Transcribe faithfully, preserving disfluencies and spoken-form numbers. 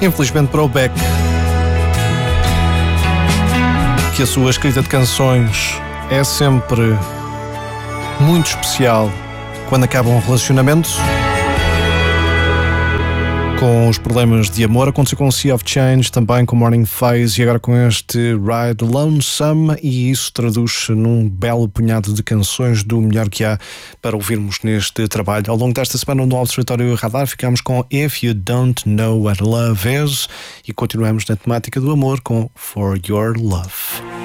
Infelizmente para o Beck, que a sua escrita de canções é sempre muito especial quando acaba um relacionamento. Com os problemas de amor, aconteceu com Sea of Change, também com Morning Phase e agora com este Ride Lonesome, e isso traduz-se num belo punhado de canções do melhor que há para ouvirmos neste trabalho. Ao longo desta semana no Observatório Radar ficamos com If You Don't Know What Love Is e continuamos na temática do amor com For Your Love.